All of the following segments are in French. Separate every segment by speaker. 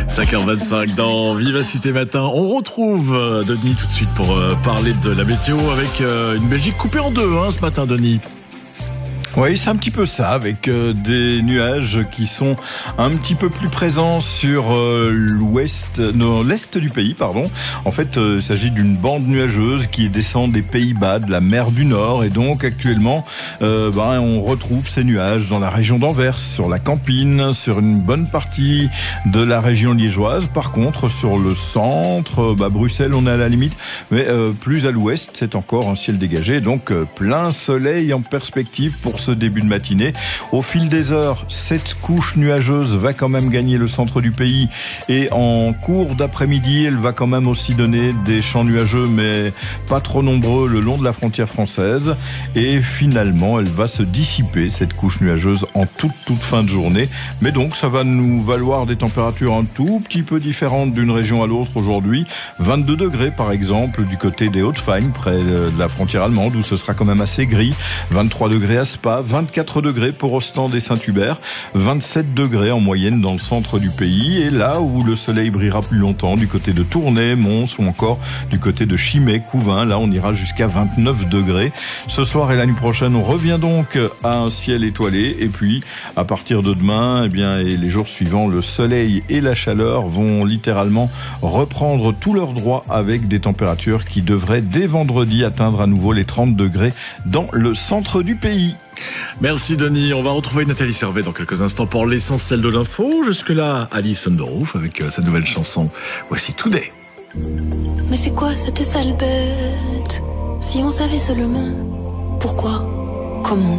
Speaker 1: 5h25 dans Vivacité Matin. On retrouve Denis tout de suite pour parler de la météo avec une Belgique coupée en deux ce matin, Denis.
Speaker 2: Oui, c'est un petit peu ça, avec des nuages qui sont un petit peu plus présents sur l'est du pays, pardon. En fait, il s'agit d'une bande nuageuse qui descend des Pays-Bas, de la mer du Nord, et donc actuellement, on retrouve ces nuages dans la région d'Anvers, sur la Campine, sur une bonne partie de la région liégeoise. Par contre, sur le centre, Bruxelles, on est à la limite, mais plus à l'ouest, c'est encore un ciel dégagé, donc plein soleil en perspective pour ce début de matinée. Au fil des heures, cette couche nuageuse va quand même gagner le centre du pays et en cours d'après-midi, elle va quand même aussi donner des champs nuageux, mais pas trop nombreux le long de la frontière française. Et finalement, elle va se dissiper, cette couche nuageuse, en toute fin de journée. Mais donc, ça va nous valoir des températures un tout petit peu différentes d'une région à l'autre aujourd'hui. 22 degrés, par exemple, du côté des Hauts-de-Fagne, près de la frontière allemande, où ce sera quand même assez gris. 23 degrés à Spa, 24 degrés pour Ostende et Saint-Hubert, 27 degrés en moyenne dans le centre du pays, et là où le soleil brillera plus longtemps, du côté de Tournai, Mons ou encore du côté de Chimay, Couvain, là on ira jusqu'à 29 degrés. Ce soir et la nuit prochaine, on revient donc à un ciel étoilé, et puis à partir de demain, et les jours suivants, le soleil et la chaleur vont littéralement reprendre tous leurs droits avec des températures qui devraient dès vendredi atteindre à nouveau les 30 degrés dans le centre du pays.
Speaker 1: Merci Denis, on va retrouver Nathalie Servet dans quelques instants pour l'essentiel de l'info. Jusque-là, Alice Underroof avec sa nouvelle chanson Voici Today.
Speaker 3: Mais c'est quoi cette sale bête? Si on savait seulement pourquoi, comment,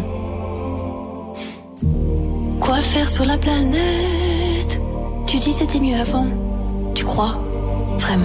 Speaker 3: quoi faire sur la planète. Tu dis c'était mieux avant, tu crois vraiment?